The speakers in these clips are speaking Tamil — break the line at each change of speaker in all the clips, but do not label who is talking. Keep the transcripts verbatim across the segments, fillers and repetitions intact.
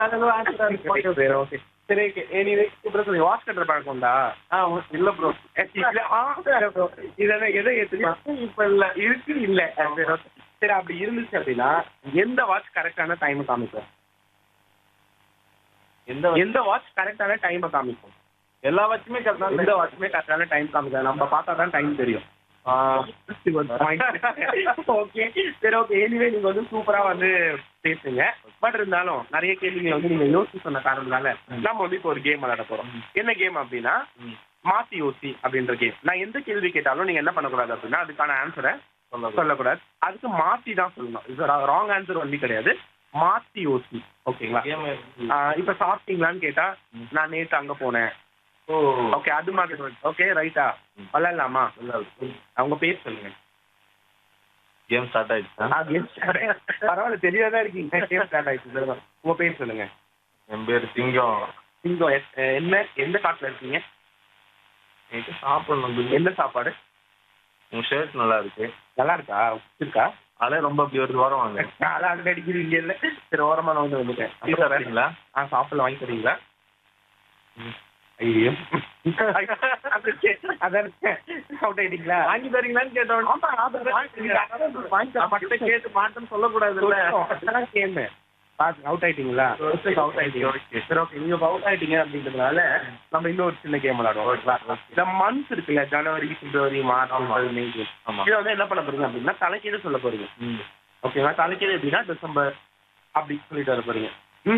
அதெல்லாம் ஆன்சரா இருக்கு.
சரி ஓகே சரி எனிவே இப்போ சொல்லி வாட்ச் கட்டுற பழக்கம் உண்டா?
ஆ இல்ல ப்ரோ.
இதெல்லாம் எதை ஏத்துக்கலாம்
இப்ப இல்ல.
இருக்கு இல்ல. சரி okay. சரி அப்படி இருந்துச்சு அப்படின்னா எந்த வாட்ச் கரெக்டான டைம் காமிக்கும்?
எந்த
எந்த வாட்ச் கரெக்டான டைமை காமிக்கும்?
எல்லா வாட்சுமே கரெக்டா
எந்த வாட்சுமே கரெக்டான டைம் காமிக்காது. நம்ம பார்த்தா தான் டைம் தெரியும். ஓகே சரி ஓகே எனிவே நீங்க வந்து சூப்பரா வந்து பேசுங்க. பட் இருந்தாலும் நிறைய கேள்விகளை வந்து நீங்க யோசிச்சு சொன்ன காரணம்னால நம்ம வந்து இப்போ ஒரு கேம் விளையாட போறோம். என்ன கேம் அப்படின்னா மாத்தி யோசி அப்படின்ற கேம். நான் எந்த கேள்வி கேட்டாலும் நீங்க என்ன பண்ணக்கூடாது அப்படின்னா அதுக்கான ஆன்சரை சொல்லக்கூடாது. அதுக்கு மாத்தி தான் சொல்லணும். இது ராங் ஆன்சர் வந்து கிடையாது. மாத்தி யோசி ஓகேங்களா? இப்ப சாப்பிட்டீங்களான்னு கேட்டா நான் நேற்று அங்க போனேன். ஓகே அது மாதிரி ஓகே ரைட்டா விளையாடலாமா? அவங்க பேர் சொல்லுங்க.
கேம் ஸ்டார்ட் ஆயிடுச்சா?
பரவாயில்ல தெரியாதான் இருக்கீங்க. கேம் ஸ்டார்ட் ஆயிடுச்சு. உங்க பேர் சொல்லுங்க.
என் பேர் சிங்கம்.
சிங்கம் என்ன எந்த காட்டுல இருக்கீங்க?
சாப்பிடணும்.
என்ன சாப்பாடு?
உங்க ஷர்ட் நல்லா இருக்கு.
நல்லா இருக்கா? இருக்கா?
அதே ரொம்ப அப்படி ஒரு வாரம் வாங்க.
அதான் அங்க அடிக்கிறது இங்க இல்ல. சரி ஓரமா நான் வந்து வந்துட்டேன். ஆ சாப்பிடல வாங்கி தரீங்களா? ஐயோ அதான் அவுட் ஆயிட்டீங்களா?
வாங்கி தரீங்களான்னு கேட்டோம். கேட்டு மாட்டேன்னு சொல்லக்கூடாது.
கேமு அவுட் ஆயிட்டீங்களா? அவுட் ஆயிட்டீங்க. சரி ஓகே நீங்க அவுட் ஆயிட்டீங்க அப்படின்றதுனால நம்ம இன்னொரு சின்ன கேம் விளையாடுவோம். இந்த மந்த்ஸ் இருக்குல்ல ஜனவரி பிப்ரவரி மார்ச் மே இதை வந்து என்ன பண்ண போறீங்க அப்படின்னா தலைக்கீழ சொல்ல போறீங்க. ஓகேவா? தலைக்கீழ எப்படின்னா டிசம்பர் அப்படி சொல்லிட்டு வர போறீங்க.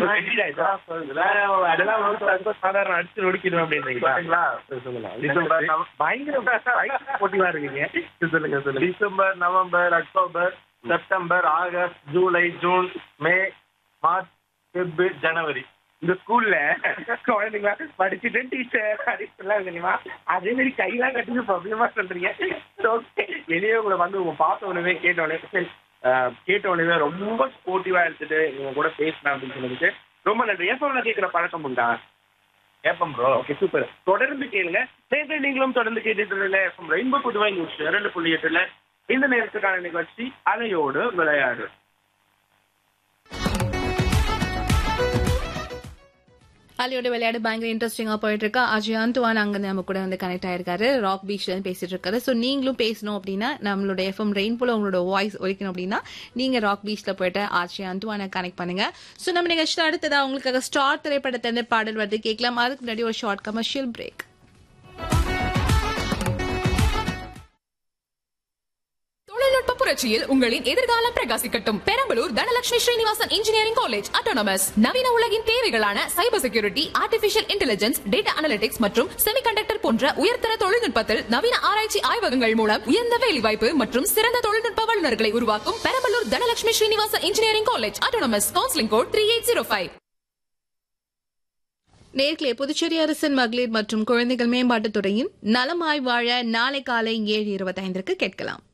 சாதாரண அடிச்சு நொடிக்கணும் அப்படின்றீங்களா? பயங்கர போட்டியா இருக்கீங்க. சொல்லுங்க சொல்லுங்க.
December November October September August July June மே மார்ச் பிப்ரவரி ஜனவரி.
இந்த ஸ்கூல்ல குழந்தைங்களா படிச்சுட்டு டீச்சர் அப்படின்னு தெரியுமா? அதே மாதிரி கையெல்லாம் கட்டிட்டு ப்ராப்ளமா சொல்றீங்க. வெளியே உங்களை வந்து உங்க பார்த்த உடனே கேட்ட உடனே சரி கேட்ட உடனே ரொம்ப ஸ்போர்ட்டிவா எடுத்துட்டு இவங்க கூட பேசலாம் அப்படின்னு சொல்லிட்டு ரொம்ப நன்றி. எஃப்எம்ல கேட்கிற பழக்கம் உண்டா?
கேட்போம் ப்ரோ.
Okay super. தொடர்ந்து கேளுங்க. நேற்று நீங்களும் தொடர்ந்து கேட்டுட்டு எஃப்எம் ரெயின்போ புதுவை நியூஸ் இரண்டு புள்ளி எட்டுல இந்த நேரத்துக்கான நிகழ்ச்சி அலையோடு விளையாடு.
அலையோட விளையாடு பயங்கர இன்ட்ரெஸ்டிங்கா போயிட்டு இருக்கு. அஜய் அந்துவான் அங்க நம்ம கூட வந்து கனெக்ட் ஆயிருக்காரு. ராக் பீச்ல பேசிட்டு இருக்காரு. சோ நீங்களும் பேசணும் அப்படின்னா நம்மளோட எஃப்எம் ரெயின்போல உங்களோட வாய்ஸ் ஒலிக்கணும் அப்படின்னா நீங்க ராக் பீச்ல போயிட்டு அஜய் அந்துவான கனெக்ட் பண்ணுங்க. சோ நம்ம நிகழ்ச்சியில் அடுத்ததா உங்களுக்காக ஸ்டார் திரைப்படத்திலிருந்து பாடல் வந்து கேட்கலாம். அதுக்கு முன்னாடி ஒரு ஷார்ட் கமர்ஷியல் பிரேக்.
தொழில்நுட்ப புரட்சியில் உங்களின் எதிர்காலம் பிரகாசிக்கட்டும். Perambalur Dhanalakshmi Srinivasan engineering college autonomous நவீன உலகின் தேவைகளான cyber security, artificial intelligence, data analytics மற்றும் செமிகண்டக்டர் போன்ற உயர்தர தொழில்நுட்பத்தில் நவீன ஆராய்ச்சி ஆய்வகங்கள் மூலம் உயர்ந்த வேலைவாய்ப்பு மற்றும் சிறந்த தொழில்நுட்ப வல்லுநர்களை உருவாக்கும் Perambalur Dhanalakshmi Srinivasan engineering college autonomous. Counselling code three eight zero five.
நேர்களே, புதுச்சேரி அரசின் மகளிர் மற்றும் குழந்தைகள் மேம்பாட்டுத் துறையின் நலமாய் வாழ நாளை காலை ஏழு இருபத்தி ஐந்திற்கு கேட்கலாம்.